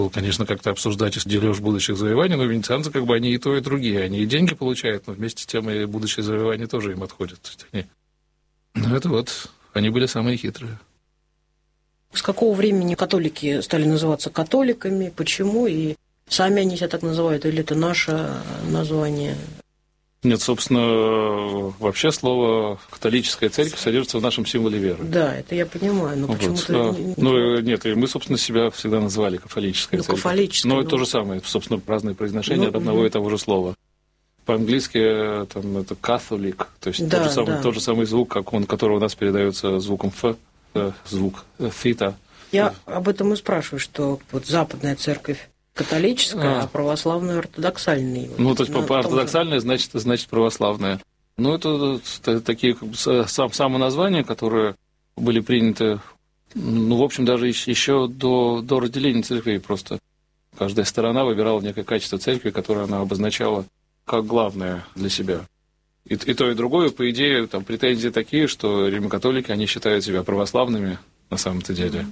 Конечно, как-то обсуждать дележ будущих завоеваний, но венецианцы, они и то, и другие. Они и деньги получают, но вместе с тем и будущие завоевания тоже им отходят. То есть они были самые хитрые. С какого времени католики стали называться католиками? Почему? И сами они себя так называют? Или это наше название? Нет, собственно, вообще слово «католическая церковь» содержится в нашем символе веры. Да, это я понимаю, но почему-то... Нет, и мы, собственно, себя всегда называли католической церковью. Католической. Это то же самое, собственно, разные произношения от одного и того же слова. По-английски это «catholic», то есть тот же самый звук, который у нас передается звуком «ф», звук «фита». Я об этом и спрашиваю, что западная церковь католическая, а православная ортодоксальная. То есть ортодоксальная значит православная. Это такие самоназвания, которые были приняты, в общем, даже еще до разделения церквей просто. Каждая сторона выбирала некое качество церкви, которое она обозначала как главное для себя. И то, и другое, по идее, претензии такие, что римокатолики, они считают себя православными на самом-то деле.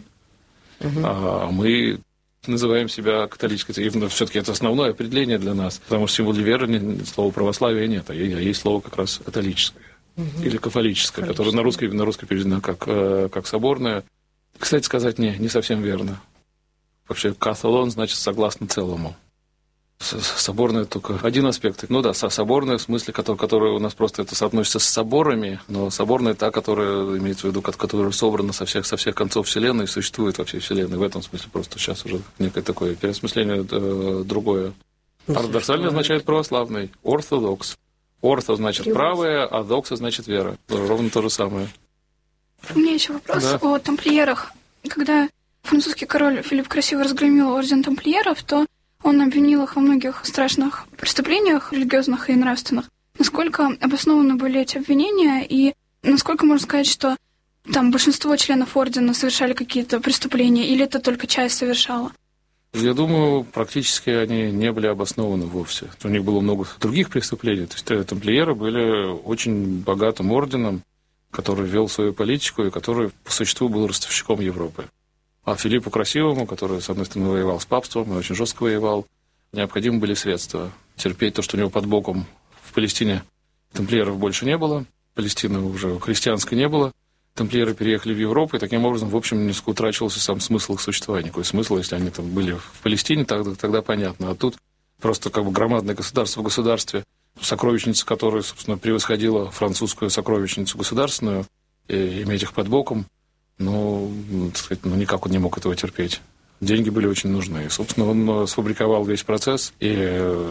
А мы называем себя католической церковью. Все-таки это основное определение для нас, потому что в символе веры слова православия нет, а есть слово как раз католическое или кафолическое, которое на русский переведено как соборное. Кстати сказать, не совсем верно. Вообще католон значит согласно целому. Соборное только один аспект. Соборное в смысле, которое у нас просто это соотносится с соборами, но соборная та, которая имеется в виду, которая собрана со всех концов Вселенной и существует во всей Вселенной. В этом смысле просто сейчас уже некое такое переосмысление другое. Ортодоксальный означает православный. Ортодокс. Орто значит правое, а докса значит вера. Ровно то же самое. У меня еще вопрос о тамплиерах. Когда французский король Филипп Красивый разгромил орден тамплиеров, то он обвинил их во многих страшных преступлениях религиозных и нравственных. Насколько обоснованы были эти обвинения, и насколько можно сказать, что большинство членов ордена совершали какие-то преступления, или это только часть совершала? Я думаю, практически они не были обоснованы вовсе. У них было много других преступлений. То есть тамплиеры были очень богатым орденом, который вел свою политику и который, по существу, был ростовщиком Европы. А Филиппу Красивому, который, с одной стороны, воевал с папством и очень жестко воевал, необходимы были средства. Терпеть то, что у него под боком в Палестине тамплиеров больше не было, Палестины уже христианской не было, тамплиеры переехали в Европу, и таким образом, в общем, несколько утрачивался сам смысл их существования. Какой смысл, если они были в Палестине, тогда понятно. А тут просто громадное государство в государстве, сокровищница, которая, собственно, превосходила французскую сокровищницу государственную, и иметь их под боком, никак он не мог этого терпеть. Деньги были очень нужны. И, собственно, он сфабриковал весь процесс, и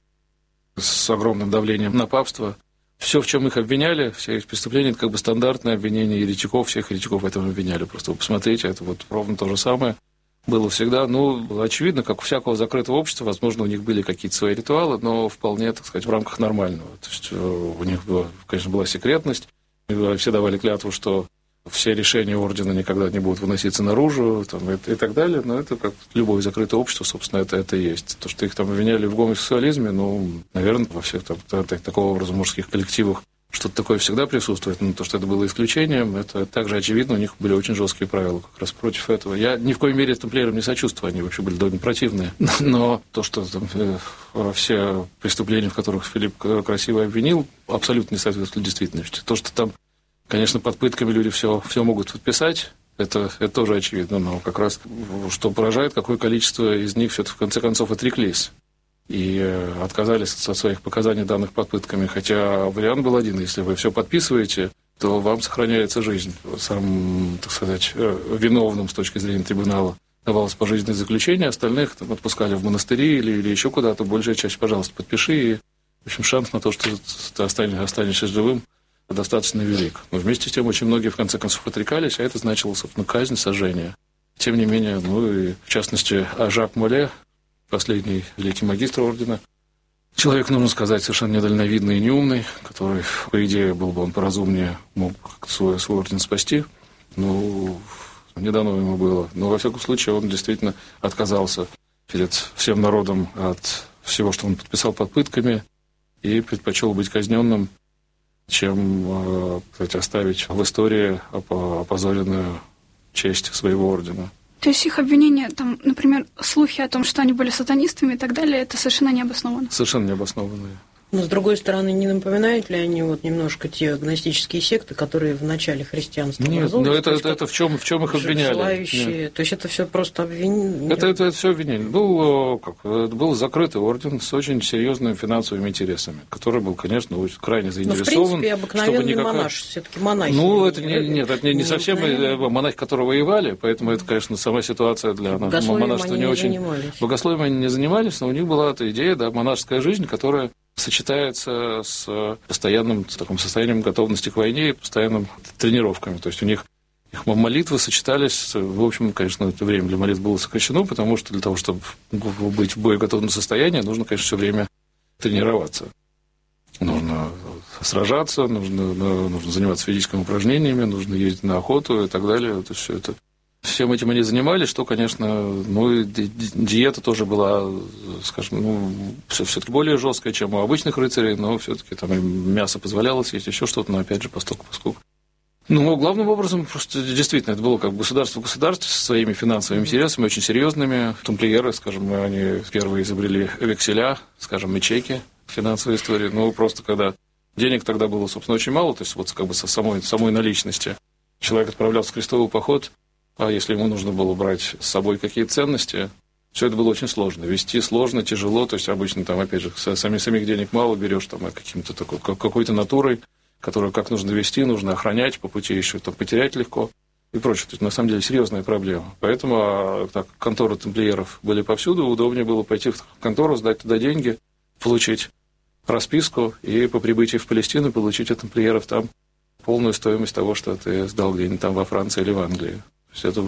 с огромным давлением на папство. Все, в чем их обвиняли, все их преступления, это стандартное обвинение еретиков, всех еретиков в этом обвиняли. Просто вы посмотрите, это ровно то же самое было всегда. Очевидно, как у всякого закрытого общества, возможно, у них были какие-то свои ритуалы, но вполне, в рамках нормального. То есть у них, конечно, была секретность, все давали клятву, что все решения ордена никогда не будут выноситься наружу и так далее. Но это как любое закрытое общество, собственно, это и есть. То, что их обвиняли в гомосексуализме, наверное, во всех такого образа мужских коллективах что-то такое всегда присутствует. Но то, что это было исключением, это также очевидно. У них были очень жесткие правила как раз против этого. Я ни в коей мере тамплиерам не сочувствую, они вообще были довольно противные. Но то, что все преступления, в которых Филипп Красивый обвинил, абсолютно не соответствуют действительности. То, что конечно, под пытками люди все могут подписать, это тоже очевидно, но как раз что поражает, какое количество из них все-таки в конце концов отреклись и отказались от своих показаний, данных под пытками. Хотя вариант был один: если вы все подписываете, то вам сохраняется жизнь. Самым, виновным с точки зрения трибунала давалось пожизненное заключение, остальных отпускали в монастыри или еще куда-то. Большая часть, пожалуйста, подпиши, и, в общем, шанс на то, что ты останешься живым, достаточно велик. Но вместе с тем очень многие, в конце концов, отрекались, а это значило, собственно, казнь, сожжение. Тем не менее, и в частности, Жак Моле, последний великий магистр ордена, человек, нужно сказать, совершенно недальновидный и неумный, который, по идее, был бы он поразумнее, мог свой орден спасти. Не дано ему было. Но, во всяком случае, он действительно отказался перед всем народом от всего, что он подписал под пытками, и предпочел быть казненным, чем оставить в истории опозоренную честь своего ордена. То есть их обвинения, там, например, слухи о том, что они были сатанистами и так далее, это совершенно необоснованно? Совершенно необоснованные. Но, с другой стороны, не напоминают ли они вот немножко те гностические секты, которые в начале христианства образовались? Нет, но это в чем их обвиняли? Желающие, то есть это все просто обвинение? Это все обвинение. Был закрытый орден с очень серьезными финансовыми интересами, который был, конечно, крайне заинтересован. Но, в принципе, обыкновенный монах, все-таки монахи. Это не совсем монахи, которые воевали, поэтому это, конечно, сама ситуация для монашества не очень... Богословием они не занимались, но у них была эта идея, да, монашеская жизнь, которая сочетается с постоянным таким состоянием готовности к войне и постоянными тренировками. То есть у них их молитвы сочетались, в общем, конечно, это время для молитв было сокращено, потому что для того, чтобы быть в боеготовном состоянии, нужно, конечно, все время тренироваться. Нужно сражаться, нужно заниматься физическими упражнениями, нужно ездить на охоту и так далее. Это все это. Всем этим они занимались, что, конечно, и диета тоже была, скажем, все-таки более жесткая, чем у обычных рыцарей, но все-таки там мясо позволяло съесть, еще что-то, но опять же, поскольку. Главным образом, просто действительно, это было как государство в государстве со своими финансовыми интересами, очень серьезными. Тамплиеры, скажем, они первые изобрели векселя, скажем, ячейки в финансовой истории. Просто когда денег тогда было, собственно, очень мало, то есть вот как бы со самой наличности. Человек отправлялся в крестовый поход, а если ему нужно было брать с собой какие-то ценности, все это было очень сложно. Вести сложно, тяжело, то есть обычно там, опять же, самих денег мало берешь, там, каким-то такой, какой-то натурой, которую как нужно вести, нужно охранять, по пути еще там потерять легко и прочее. То есть, на самом деле, серьезная проблема. Поэтому так, конторы тамплиеров были повсюду, удобнее было пойти в контору, сдать туда деньги, получить расписку и по прибытии в Палестину получить от тамплиеров там полную стоимость того, что ты сдал где-нибудь там во Франции или в Англии. Это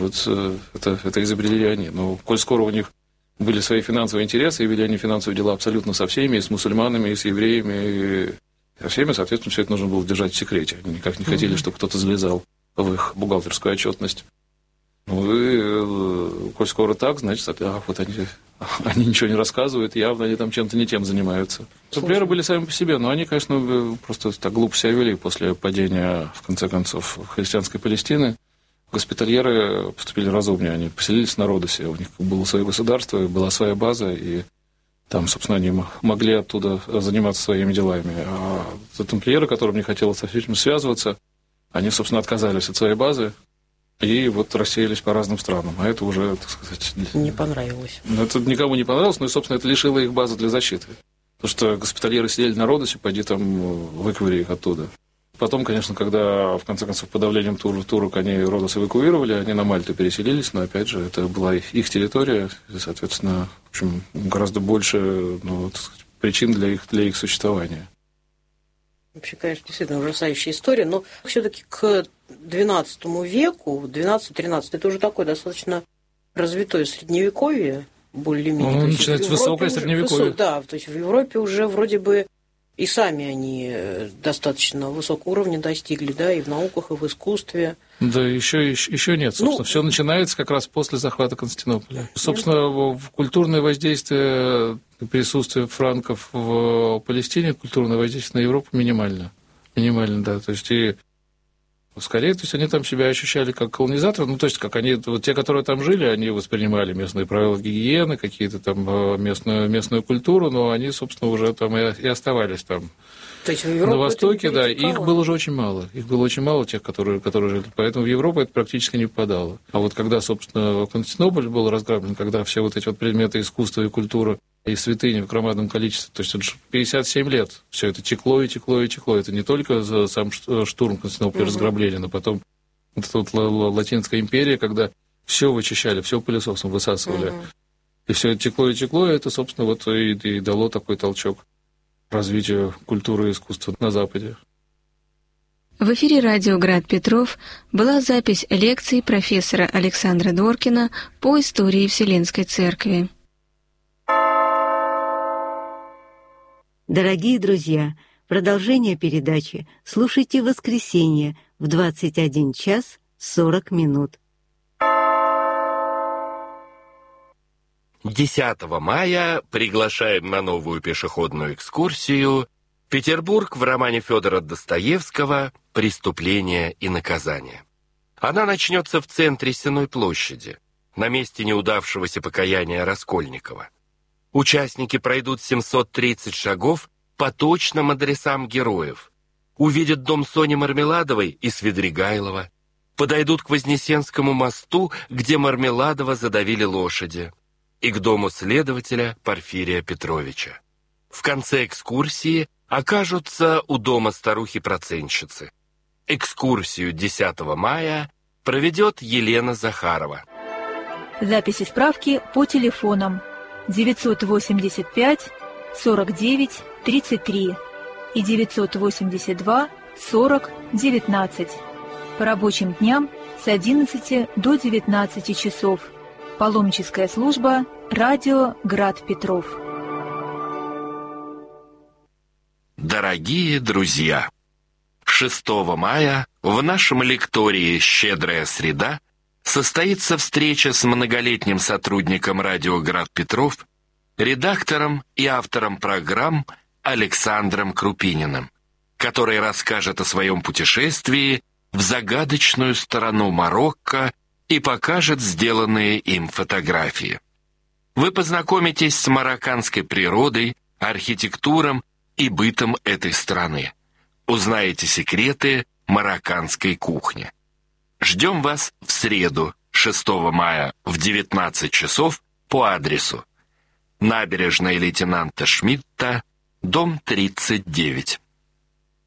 изобрели они. Но коль скоро у них были свои финансовые интересы, и вели они финансовые дела абсолютно со всеми, и с мусульманами, и с евреями, и со всеми, соответственно, все это нужно было держать в секрете. Они никак не хотели, чтобы кто-то залезал в их бухгалтерскую отчетность. Коль скоро так, значит, вот они ничего не рассказывают, явно они там чем-то не тем занимаются. Тамплиеры были сами по себе, но они, конечно, просто так глупо себя вели после падения, в конце концов, христианской Палестины. Госпитальеры поступили разумнее, они поселились на Родосе, у них было свое государство, была своя база, и там, собственно, они могли оттуда заниматься своими делами. А тамплиеры, которым не хотелось со всем этим связываться, они, собственно, отказались от своей базы и вот рассеялись по разным странам. А это уже, так сказать... Не понравилось. Это никому не понравилось, но, и, собственно, это лишило их базы для защиты. Потому что госпитальеры сидели на Родосе, пойди там выковыри их оттуда. Потом, конечно, когда, в конце концов, под давлением турок они Родос эвакуировали, они на Мальту переселились, но, опять же, это была их территория, и, соответственно, в общем, гораздо больше причин для их существования. Вообще, конечно, действительно ужасающая история, но все-таки к XII веку, 12-13, это уже такое достаточно развитое средневековье, более-менее. Начинается высокое средневековье. Да, то есть в Европе уже вроде бы и сами они достаточно высокого уровня достигли, да, и в науках, и в искусстве. Да, еще нет. Собственно, все начинается как раз после захвата Константинополя. Собственно, культурное воздействие, присутствие франков в Палестине, культурное воздействие на Европу минимально. Минимально, да. То есть и скорее, то есть они там себя ощущали как колонизаторы, то есть как они, вот те, которые там жили, они воспринимали местные правила гигиены, какие-то там местную культуру, но они, собственно, уже там и оставались там. То есть в Европу на Востоке, да, их было уже очень мало. Их было очень мало тех, которые жили. Поэтому в Европу это практически не попадало. А вот когда, собственно, Константинополь был разграблен, когда все вот эти вот предметы искусства и культуры и святыни в громадном количестве, то есть это 57 лет все это текло и текло и текло. Это не только за сам штурм Константинополя, разграбление, но потом вот эта вот Латинская империя, когда все вычищали, все пылесосом высасывали. И все это текло и текло, и это, собственно, вот и дало такой толчок развитию культуры и искусства на Западе. В эфире радио «Град Петров» была запись лекции профессора Александра Дворкина по истории Вселенской Церкви. Дорогие друзья, продолжение передачи слушайте в воскресенье в 21 час 40 минут. 10 мая приглашаем на новую пешеходную экскурсию «Петербург» в романе Федора Достоевского «Преступление и наказание». Она начнется в центре Сенной площади. на месте неудавшегося покаяния Раскольникова. Участники пройдут 730 шагов по точным адресам героев, увидят дом Сони Мармеладовой и Свидригайлова, подойдут к Вознесенскому мосту, где Мармеладова задавили лошади, и к дому следователя Порфирия Петровича. В конце экскурсии окажутся у дома старухи-процентщицы. Экскурсию 10 мая проведет Елена Захарова. Записи справки по телефонам 985 49 33 и 982 40 19. По рабочим дням с 11 до 19 часов. Паломническая служба «Радио Град Петров». Дорогие друзья, 6 мая в нашем лектории «Щедрая среда» состоится встреча с многолетним сотрудником радио «Град Петров», редактором и автором программ Александром Крупининым, который расскажет о своем путешествии в загадочную сторону Марокко и покажет сделанные им фотографии. Вы познакомитесь с марокканской природой, архитектурой и бытом этой страны. Узнаете секреты марокканской кухни. Ждем вас в среду, 6 мая в 19 часов по адресу: набережная лейтенанта Шмидта, дом 39.